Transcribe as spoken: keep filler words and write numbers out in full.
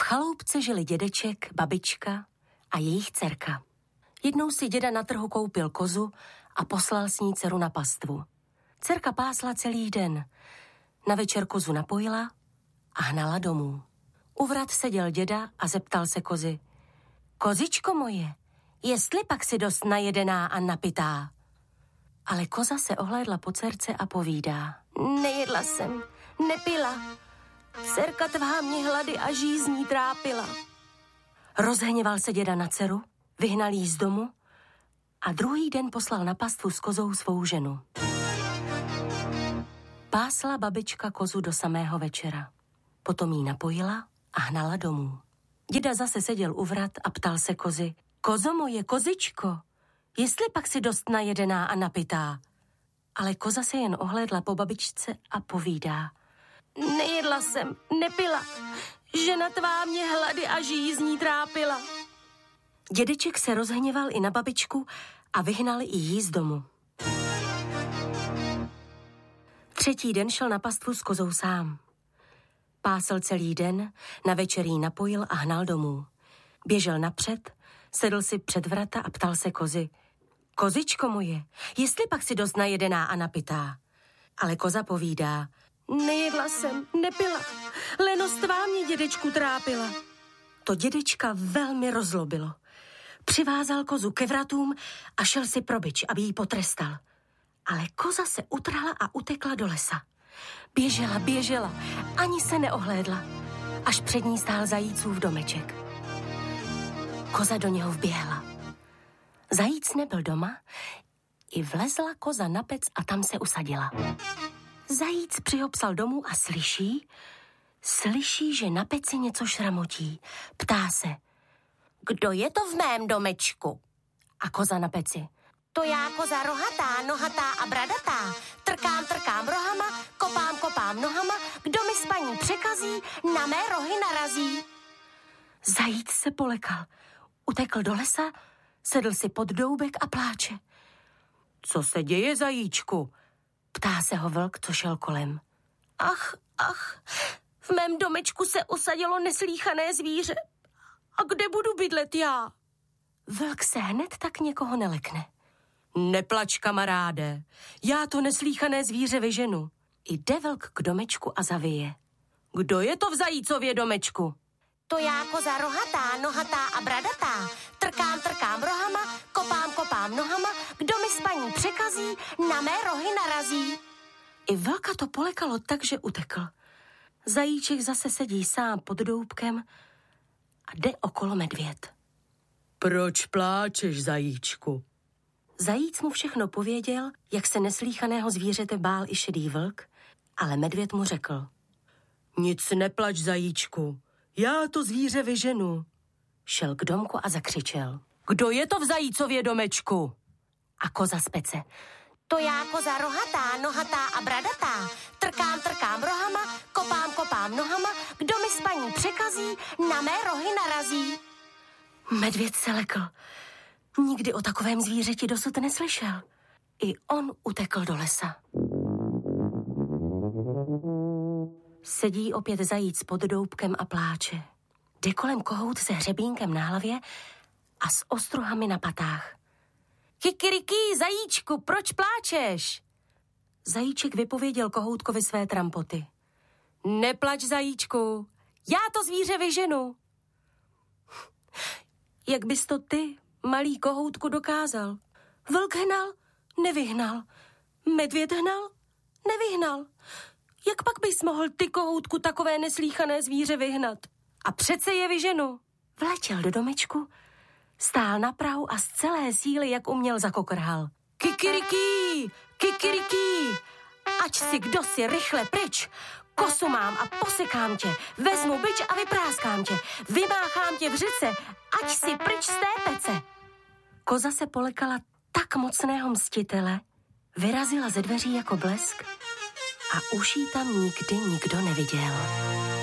chaloupce žili dědeček, babička a jejich dcerka. Jednou si děda na trhu koupil kozu a poslal s ní dceru na pastvu. Dcerka pásla celý den. Na večer kozu napojila a hnala domů. U vrat seděl děda a zeptal se kozy. Kozičko moje, jestli pak si dost najedená a napitá? Ale koza se ohlédla po dcerce a povídá. Nejedla jsem, nepila. Dcerka tvá mě hlady a žízní trápila. Rozhněval se děda na dceru, vyhnal jí z domu a druhý den poslal na pastvu s kozou svou ženu. Pásla babička kozu do samého večera. Potom jí napojila a hnala domů. Děda zase seděl u vrat a ptal se kozy. Kozo moje, kozičko, jestli pak si dost najedená a napitá? Ale koza se jen ohlédla po babičce a povídá. Nejedla jsem, nepila. Žena tvá mě hlady a žízní trápila. Dědeček se rozhněval i na babičku a vyhnal i jí z domu. Třetí den šel na pastvu s kozou sám. Pásl celý den, na večer jí napojil a hnal domů. Běžel napřed, sedl si před vrata a ptal se kozy. Kozičko moje, jestli pak si dost najedená a napitá? Ale koza povídá. Nejedla jsem, nepila. Lenost tvá mě dědečku trápila. To dědečka velmi rozlobilo. Přivázal kozu ke vratům a šel si pro bič, aby jí potrestal. Ale koza se utrhla a utekla do lesa. Běžela, běžela, ani se neohlédla, až před ní stál zajícův domeček. Koza do něho vběhla. Zajíc nebyl doma, i vlezla koza na pec a tam se usadila. Zajíc přihopsal domů a slyší, slyší, že na peci něco šramotí. Ptá se, kdo je to v mém domečku? A koza na peci. To já koza rohatá, nohatá a bradatá. Trkám, trkám rohama, kopám, kopám nohama. Kdo mi spaní překazí, na mé rohy narazí. Zajíc se polekal. Utekl do lesa, sedl si pod doubek a pláče. Co se děje, zajíčku? Ptá se ho vlk, co šel kolem. Ach, ach, v mém domečku se usadilo neslýchané zvíře. A kde budu bydlet já? Vlk se hned tak někoho nelekne. Neplač, kamaráde, já to neslýchané zvíře vyženu. Jde vlk k domečku a zavije. Kdo je to v zajícově domečku? To já koza rohatá, nohatá a bradatá. Trkám, trkám rohama, kopám, kopám nohama. Kdo mi spaní překazí, na mé rohy narazí. I vlka to polekalo tak, že utekl. Zajíček zase sedí sám pod doubkem a jde okolo medvěd. Proč pláčeš, zajíčku? Zajíc mu všechno pověděl, jak se neslýchaného zvířete bál i šedý vlk, ale medvěd mu řekl. Nic neplač, zajíčku, já to zvíře vyženu. Šel k domku a zakřičel. Kdo je to v zajícově domečku? A koza z pece. To já koza rohatá, nohatá a bradatá. Trkám, trkám rohama, kopám, kopám nohama. Kdo mi spaní překazí, na mé rohy narazí. Medvěd se lekl. Nikdy o takovém zvířeti dosud neslyšel. I on utekl do lesa. Sedí opět zajíc pod doubkem a pláče. Jde kolem kohout se hřebínkem na hlavě a s ostruhami na patách. Kikiriki, zajíčku, proč pláčeš? Zajíček vypověděl kohoutkovi své trampoty. Neplač, zajíčku, já to zvíře vyženu. Jak bys to ty, malý kohoutku, dokázal? Vlk hnal, nevyhnal. Medvěd hnal, nevyhnal. Jak pak bys mohl ty, kohoutku, takové neslýchané zvíře vyhnat? A přece je vyženu. Vletěl do domečku, stál na prahu a z celé síly, jak uměl, zakokrhal. Kikiriki, kikiriki, ať si kdo si rychle pryč. Kosu mám a posekám tě, vezmu bič a vypráskám tě, vymáchám tě v řece, ať si pryč z té pece. Koza se polekala tak mocného mstitele, vyrazila ze dveří jako blesk a už jí tam nikdy nikdo neviděl.